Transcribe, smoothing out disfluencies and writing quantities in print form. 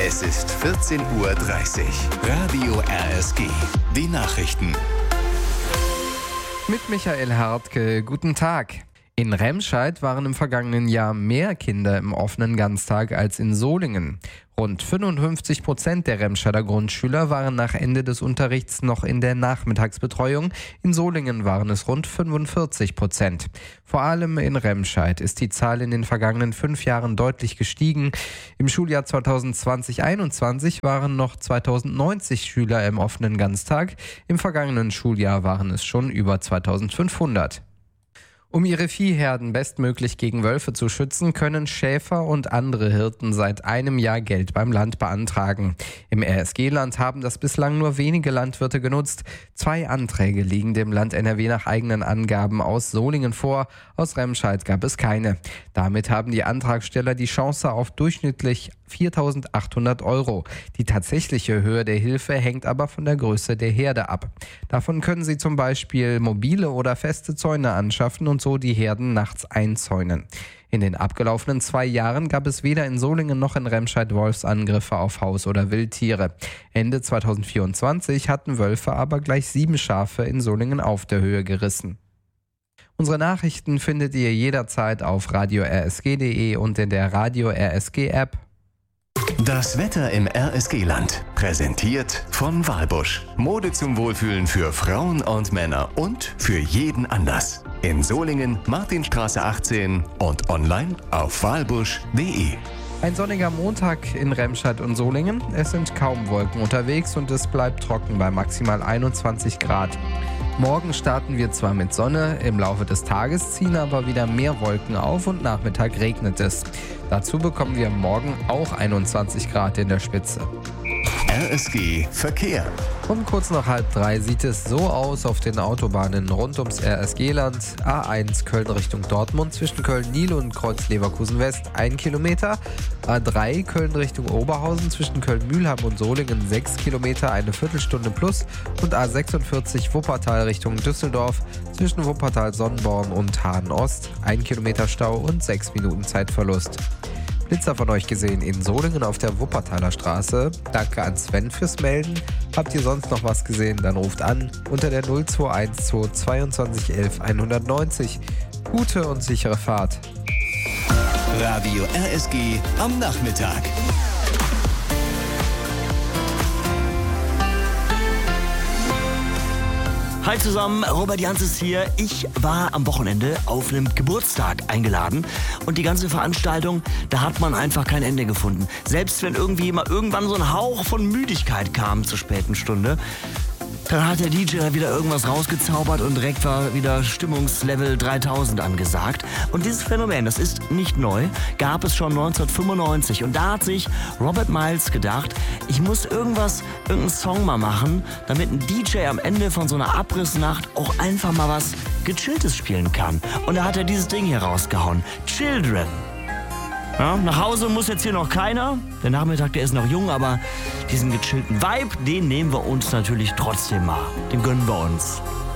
Es ist 14:30 Uhr. Radio RSG. Die Nachrichten. Mit Michael Hartke, guten Tag. In Remscheid waren im vergangenen Jahr mehr Kinder im offenen Ganztag als in Solingen. Rund 55% der Remscheider Grundschüler waren nach Ende des Unterrichts noch in der Nachmittagsbetreuung. In Solingen waren es rund 45%. Vor allem in Remscheid ist die Zahl in den vergangenen 5 Jahren deutlich gestiegen. Im Schuljahr 2020/21 waren noch 2090 Schüler im offenen Ganztag. Im vergangenen Schuljahr waren es schon über 2500. Um ihre Viehherden bestmöglich gegen Wölfe zu schützen, können Schäfer und andere Hirten seit einem Jahr Geld beim Land beantragen. Im RSG-Land haben das bislang nur wenige Landwirte genutzt. 2 Anträge liegen dem Land NRW nach eigenen Angaben aus Solingen vor. Aus Remscheid gab es keine. Damit haben die Antragsteller die Chance auf durchschnittlich 4.800 €. Die tatsächliche Höhe der Hilfe hängt aber von der Größe der Herde ab. Davon können sie zum Beispiel mobile oder feste Zäune anschaffen und so die Herden nachts einzäunen. In den abgelaufenen 2 Jahren gab es weder in Solingen noch in Remscheid Wolfsangriffe auf Haus- oder Wildtiere. Ende 2024 hatten Wölfe aber gleich 7 Schafe in Solingen auf der Höhe gerissen. Unsere Nachrichten findet ihr jederzeit auf radio-rsg.de und in der Radio RSG App. Das Wetter im RSG-Land. Präsentiert von Walbusch. Mode zum Wohlfühlen für Frauen und Männer und für jeden Anlass. In Solingen, Martinstraße 18 und online auf walbusch.de. Ein sonniger Montag in Remscheid und Solingen. Es sind kaum Wolken unterwegs und es bleibt trocken bei maximal 21 Grad. Morgen starten wir zwar mit Sonne, im Laufe des Tages ziehen aber wieder mehr Wolken auf und Nachmittag regnet es. Dazu bekommen wir morgen auch 21 Grad in der Spitze. RSG Verkehr. Um kurz nach 2:30 sieht es so aus auf den Autobahnen rund ums RSG-Land. A1 Köln Richtung Dortmund zwischen Köln-Niel und Kreuz Leverkusen West 1 Kilometer. A3 Köln Richtung Oberhausen zwischen Köln-Mühlheim und Solingen 6 Kilometer, eine Viertelstunde plus. Und A46 Wuppertal Richtung Düsseldorf zwischen Wuppertal-Sonnenborn und Hahn-Ost 1 Kilometer Stau und 6 Minuten Zeitverlust. Blitzer von euch gesehen in Solingen auf der Wuppertaler Straße. Danke an Sven fürs Melden. Habt ihr sonst noch was gesehen, dann ruft an unter der 0212 22 11 190. Gute und sichere Fahrt. Radio RSG am Nachmittag. Hi zusammen, Robert Janzes hier. Ich war am Wochenende auf einem Geburtstag eingeladen und die ganze Veranstaltung, da hat man einfach kein Ende gefunden. Selbst wenn irgendwie mal irgendwann so ein Hauch von Müdigkeit kam zur späten Stunde, dann hat der DJ da wieder irgendwas rausgezaubert und direkt war wieder Stimmungslevel 3000 angesagt. Und dieses Phänomen, das ist nicht neu, gab es schon 1995. Und da hat sich Robert Miles gedacht, ich muss irgendeinen Song mal machen, damit ein DJ am Ende von so einer Abrissnacht auch einfach mal was Gechilltes spielen kann. Und da hat er dieses Ding hier rausgehauen. Children. Ja, nach Hause muss jetzt hier noch keiner. Der Nachmittag, der ist noch jung, aber diesen gechillten Vibe, den nehmen wir uns natürlich trotzdem mal. Den gönnen wir uns.